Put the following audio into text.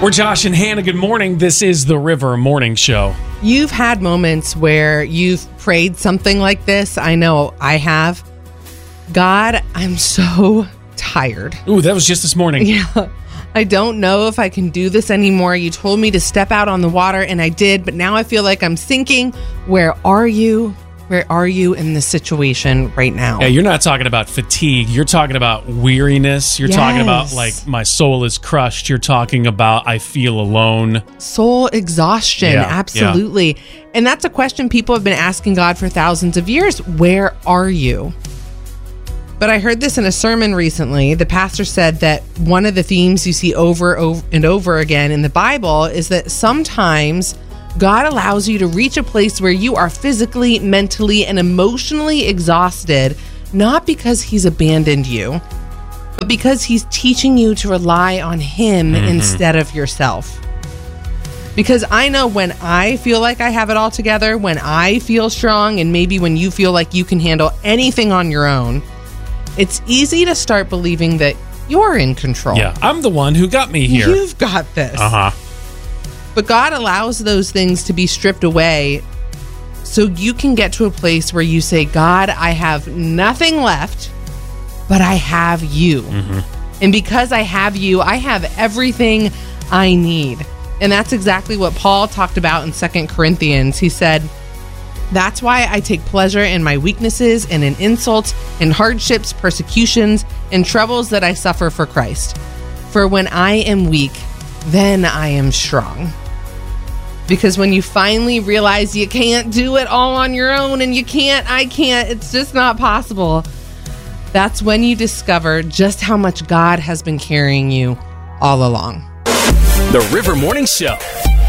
We're Josh and Hannah. Good morning. This is the River Morning Show. You've had moments where you've prayed something like this. I know I have. God, I'm so tired. Ooh, that was just this morning. Yeah. I don't know if I can do this anymore. You told me to step out on the water, and I did, but now I feel like I'm sinking. Where are you? Where are you in this situation right now? Yeah, you're not talking about fatigue. You're talking about weariness. You're talking about, like, my soul is crushed. You're talking about I feel alone. Soul exhaustion. Yeah, absolutely. Yeah. And that's a question people have been asking God for thousands of years. Where are you? But I heard this in a sermon recently. The pastor said that one of the themes you see over and over again in the Bible is that sometimes God allows you to reach a place where you are physically, mentally, and emotionally exhausted, not because he's abandoned you, but because he's teaching you to rely on him instead of yourself. Because I know when I feel like I have it all together, when I feel strong, and maybe when you feel like you can handle anything on your own, it's easy to start believing that you're in control. Yeah, I'm the one who got me here. You've got this. But God allows those things to be stripped away so you can get to a place where you say, God, I have nothing left, but I have you. And because I have you, I have everything I need. And that's exactly what Paul talked about in 2 Corinthians. He said, that's why I take pleasure in my weaknesses and in insults, in hardships, persecutions, and troubles that I suffer for Christ. For when I am weak, then I am strong. Because when you finally realize you can't do it all on your own and I can't, it's just not possible. That's when you discover just how much God has been carrying you all along. The River Morning Show.